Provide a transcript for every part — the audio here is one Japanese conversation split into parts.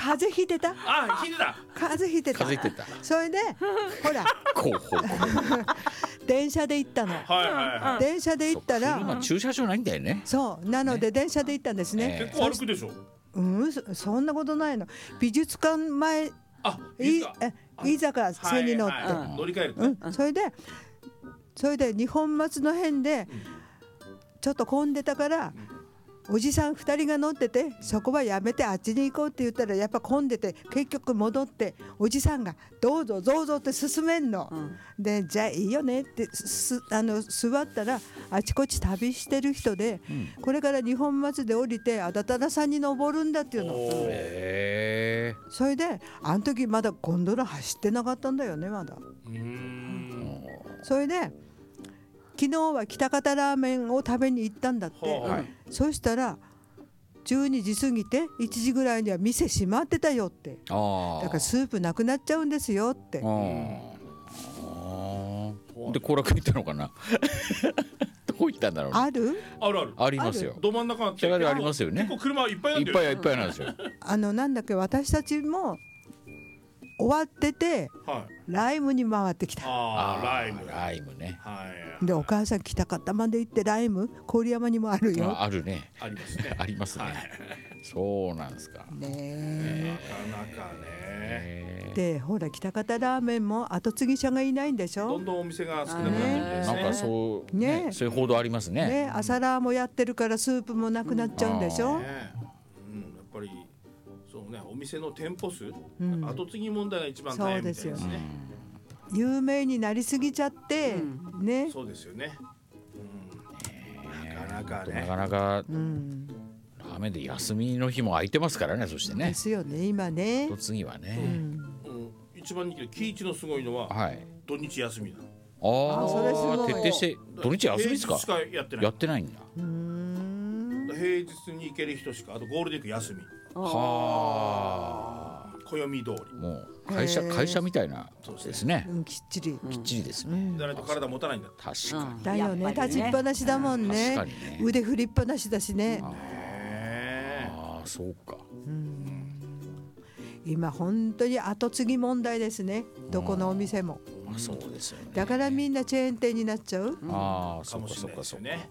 風邪ひいてた。 あ、ひいてた。 風邪ひいてた。 風邪ひいてた。 それでほらこう電車で行ったの。 はいはいはい。 電車で行った車ら駐車場ないんだよね。 そうなので電車で行ったんですね。 結構歩くでしょ。 そんなことないの。美術館前あ、いいか。 飯坂線に乗って、 乗り換えると。 それで二本松の辺でちょっと混んでたから、おじさん2人が乗ってて、そこはやめてあっちに行こうって言ったらやっぱ混んでて、結局戻っておじさんがどうぞどうぞって勧めんの、でじゃあいいよねって座ったら、あちこち旅してる人で、これから二本松で降りてあだたらさんに登るんだっていうの。それであの時まだゴンドラ走ってなかったんだよね、まだ。それで昨日は喜多方ラーメンを食べに行ったんだって、そしたら12時過ぎて1時ぐらいには店閉まってたよって。だからスープなくなっちゃうんですよって。 で後楽行ったのかなどこ行ったんだろう。 あるありますよ。 ど真ん中ありますよね。 結構車いっぱいなんだよ。 いっぱいなんですよ。 なんだっけ、私たちも終わってて、ライムに回ってきた。 ライムね。 でお母さん来た方まで行って、ライム郡山にもあるよ。 あるね。 ありますね。 ありますね。そうなんですか。 ね、 なかなかね。 でほら喜多方ラーメンも後継ぎ者がいないんでしょ。 どんどんお店が少なくなってるんですね。 なんかそうね、そういう報道ありますね。 朝ラーもやってるからスープもなくなっちゃうんでしょ。 やっぱりそうね、お店の店舗数、後継ぎ問題が一番大変みたいですね。 有名になりすぎちゃってね。 そうですよね。なかなかね。 なかなかラーメンで休みの日も空いてますからね。そしてね。 ですよね、今ね。 後継ぎはね。 一番人気で喜一のすごいのは土日休みなの。 それすごい。 徹底して土日休みですか。 しかやってない。 やってないんだ。 平日に行ける人しか、あとゴールデンウィーク休み。暦通り。 もう会社みたいなですね。 きっちりですね。 だから体持たないんだ。 確かに。 だよね、立ちっぱなしだもんね。腕振りっぱなしだしね。 そうか。 今本当に後継ぎ問題ですね、どこのお店も。 そうですよね。 だからみんなチェーン店になっちゃう。 そうかそうかそうね。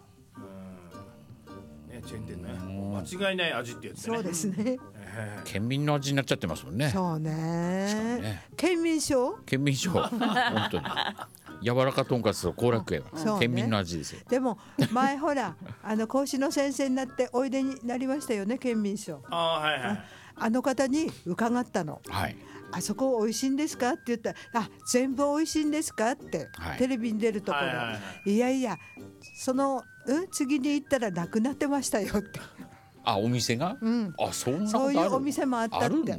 チェーン店ね、間違いない味ってやつね。 そうですね。 県民の味になっちゃってますもんね。 そうね。県民賞本当に柔らかとんかつと後楽園は県民の味ですよ。 でも前ほら講師の先生になっておいでになりましたよね、県民賞。あの方に伺ったの。あそこ美味しいんですかって言ったら、全部美味しいんですかって、テレビに出るところ、いやいやその次に行ったらなくなってましたよって。 お店が、 そういうお店もあったって。 そう。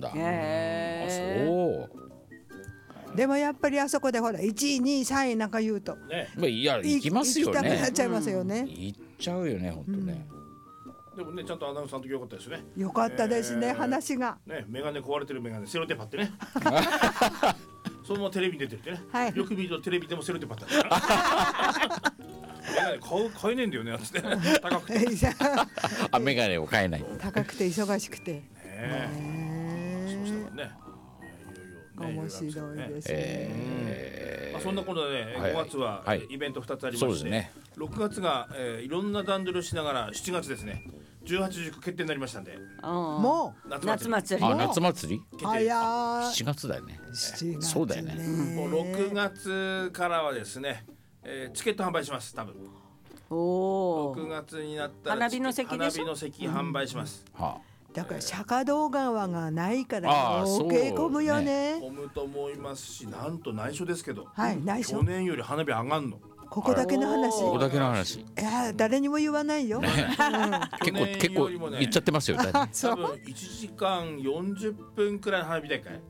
でもやっぱりあそこでほら1位2位3位なんか言うと、 いや行きますよね。 行きたくなっちゃいますよね。 行っちゃうよね、本当ね。 でもね、ちゃんとアナウンサーの時良かったですね。 良かったですね、話が。 メガネ壊れてるメガネセロテープ貼ってね。そのままテレビに出てるってね。よく見るとテレビでもセロテープ貼ってる。買えねえんだよね、高くて。 メガネを買えない。 高くて忙しくて。 そうしたもんね。 面白いですね。 そんなことで5月はイベント2つありまして、6月がいろんな段取りをしながら、7月ですね、18塾決定になりましたんで、 もう夏祭り。 夏祭り7月だよね。 そうだよね。 6月からはですね、チケット販売します。多分6月になったら花火の席販売します。 だから釈迦堂川がないから余計混むよね。 混むと思いますし、なんと内緒ですけど、 内緒。 去年より花火上がんの。 ここだけの話。 ここだけの話。 いや誰にも言わないよ。 結構言っちゃってますよ。 多分1時間40分くらいの花火大会。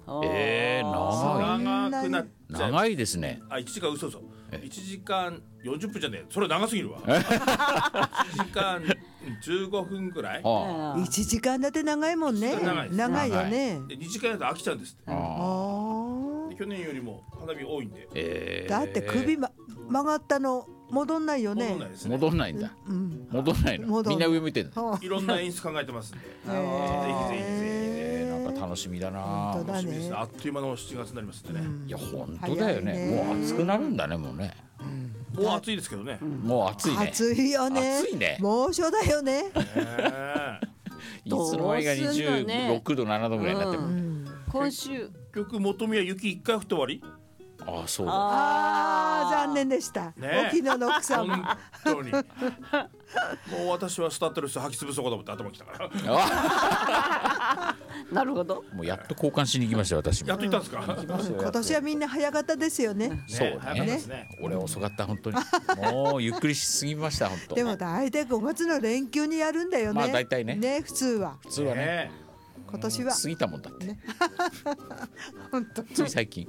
長くなっちゃう。 長いですね。 1時間嘘。1時間40分じゃねえ、それ長すぎるわ。1時間15分くらい。 1時間だって長いもんね。長いよね。 2時間だと飽きちゃうんですって。去年よりも花火多いんで。 だって首曲がったの戻んないよね。 戻んないんだ。戻んないの。みんな上向いてる。 いろんな演出考えてますんで。ぜひぜひぜひ。 なんか楽しみだな。 本当だね楽しみですね。あっという間の7月になりますんでね。 いや本当だよね。 早いねもう暑くなるんだねもうね。 もう暑いですけどね。 もう暑いね。 暑いよね。 暑いね。 猛暑だよね。 いつの間にか26度7度ぐらいになってる。 今週結局元宮雪1回降って終わり。 ああそうだ。 残念でした。 ね沖野の奥様。 本当に。もう私はスタッドレス履き潰そうかと思って頭きたから。 なるほど。 もうやっと交換しに行きました私も。 やっと行ったんですか。 今年はみんな早かったですよね。 そう早かったですね。 俺遅かった本当に。もうゆっくりしすぎました本当。 でも大体5月の連休にやるんだよね。 まあ大体ね。 ね普通は。 普通はね。 今年は過ぎたもんだって。 本当。 つい最近。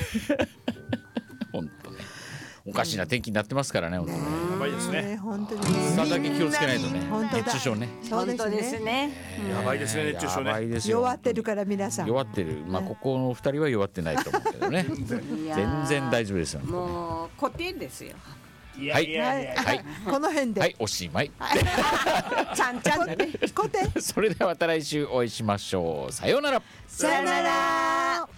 本当ね。おかしな天気になってますからね本当ね。 やばいですね。 本当に。 さだけ気をつけないとね。 本当だ熱中症ね。 そう本当ですですね。 ね。 やばいですね熱中症やばいね。 ですよ。 弱ってるから皆さん。 弱ってる。まあここの2人は弱ってないと思うけどね。 いや全然大丈夫ですよ。 もう固定ですよ。 いやいやいや。 はいこの辺で。 はいおしまい。 ちゃんちゃんだね。 コテ。 それではまた来週お会いしましょう。さようなら。 さよなら。